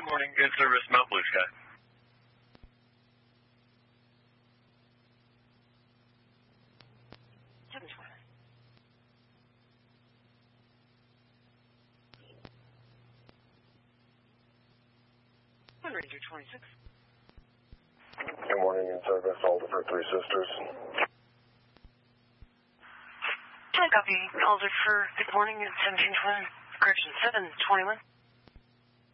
morning. Good service, Mount Blue Sky. Ranger 26. Good morning, in service, Alder for Three Sisters. Can I copy Alder for good morning at 1720, correction, 721?